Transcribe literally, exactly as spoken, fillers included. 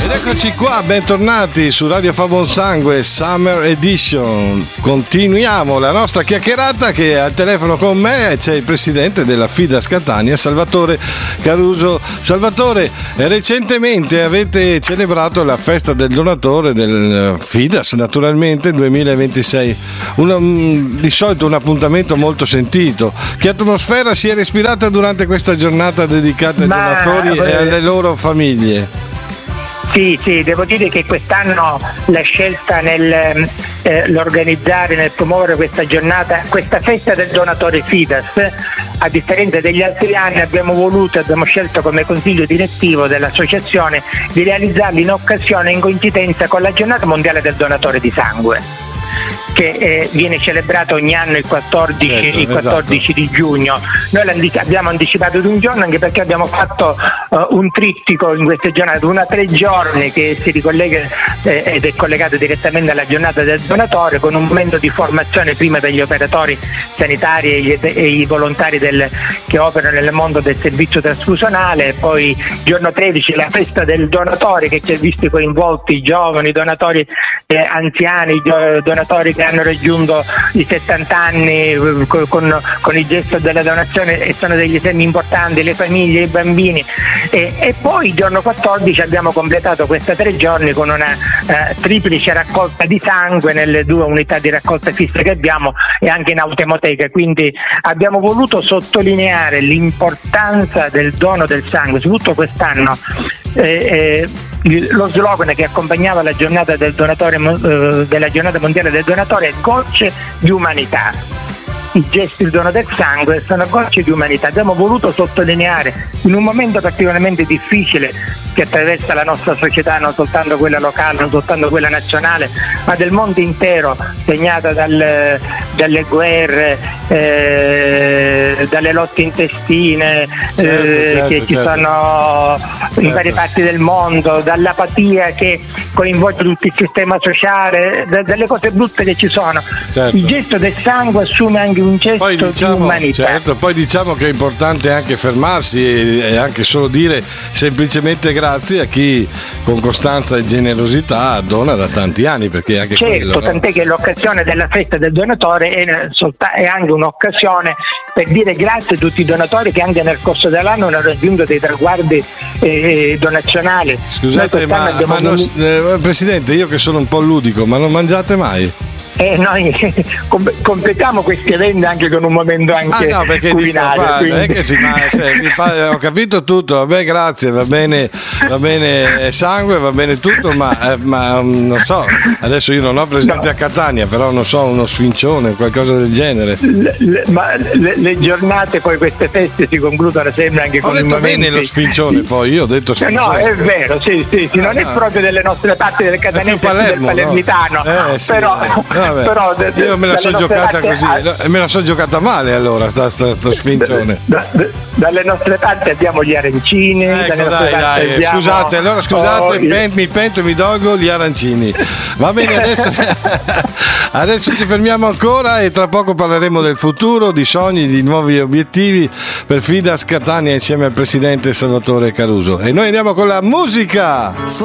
Eccoci qua, bentornati su Radio Fa Buon Sangue Summer Edition. Continuiamo la nostra chiacchierata, che al telefono con me c'è il presidente della Fidas Catania, Salvatore Caruso. Salvatore, recentemente avete celebrato la festa del donatore del Fidas, naturalmente, duemilaventisei. Una, di solito un appuntamento molto sentito. Che atmosfera si è respirata durante questa giornata dedicata ai Ma, donatori eh, e alle loro famiglie? Sì, sì, devo dire che quest'anno la scelta nell'organizzare, eh, nel promuovere questa giornata, questa festa del donatore Fidas, a differenza degli altri anni abbiamo voluto, abbiamo scelto come consiglio direttivo dell'associazione di realizzarli in occasione, in coincidenza con la giornata mondiale del donatore di sangue, che eh, viene celebrato ogni anno il quattordici, certo, il quattordici esatto. di giugno. Noi abbiamo anticipato di un giorno, anche perché abbiamo fatto uh, un trittico in queste giornate, una tre giorni che si ricollega eh, ed è collegato direttamente alla giornata del donatore, con un momento di formazione prima per gli operatori sanitari e, gli, e i volontari del, che operano nel mondo del servizio trasfusionale. Poi giorno tredici la festa del donatore, che ci ha visto coinvolti giovani, donatori eh, anziani, donatori che hanno raggiunto i settanta anni con, con, con il gesto della donazione, e sono degli esempi importanti, le famiglie, i bambini. E, e poi il giorno quattordici abbiamo completato questa tre giorni con una eh, triplice raccolta di sangue nelle due unità di raccolta fissa che abbiamo e anche in autoemoteca. Quindi abbiamo voluto sottolineare l'importanza del dono del sangue, soprattutto quest'anno. Eh, eh, lo slogan che accompagnava la giornata del donatore, eh, della giornata mondiale del donatore è gocce di umanità. I gesti di dono del sangue sono gocce di umanità. Abbiamo voluto sottolineare, in un momento particolarmente difficile che attraversa la nostra società, non soltanto quella locale, non soltanto quella nazionale, ma del mondo intero, segnata dal, dalle guerre, eh, dalle lotte intestine, certo, eh, certo, che ci certo. sono in certo. varie parti del mondo, dall'apatia che coinvolge tutto il sistema sociale, da, dalle cose brutte che ci sono. Certo. Il gesto del sangue assume anche un gesto poi diciamo, di umanità. Certo, poi diciamo che è importante anche fermarsi e, e anche solo dire semplicemente grazie a chi con costanza e generosità dona da tanti anni, perché anche certo, quello, no? Tant'è che l'occasione della festa del donatore è, è anche un'occasione per dire grazie a tutti i donatori che anche nel corso dell'anno hanno raggiunto dei traguardi eh, donazionali. Scusate, ma, ma non, eh, Presidente, io che sono un po' ludico, ma non mangiate mai? E eh, noi completiamo questi eventi anche con un momento anche ah, no, perché culinario. Dico, quindi... è che si, ma, cioè, ho capito tutto, vabbè, grazie, va bene, va bene sangue, va bene tutto, ma, eh, ma non so, adesso io non ho presente no. a Catania, però non so, uno sfincione, qualcosa del genere. Le, le, ma le, le giornate, poi queste feste si concludono sempre anche con ho detto momenti... bene lo sfincione, poi io ho detto sfincione. No, è vero, sì, sì, sì, non ah, è proprio delle nostre parti del catanese, del palermitano, no? eh, sì, però... Eh. Vabbè, però de, de, io me la sono giocata così, a... me la sono giocata male allora sta, sta, sto sfincione. Da, da, dalle nostre parti abbiamo gli arancini, ecco, dalle dai, dai, abbiamo... scusate, allora scusate, oh, pen, mi pento e mi dolgo gli arancini. Va bene, adesso, adesso ci fermiamo ancora e tra poco parleremo del futuro, di sogni, di nuovi obiettivi per Fidas Catania insieme al presidente Salvatore Caruso. E noi andiamo con la musica.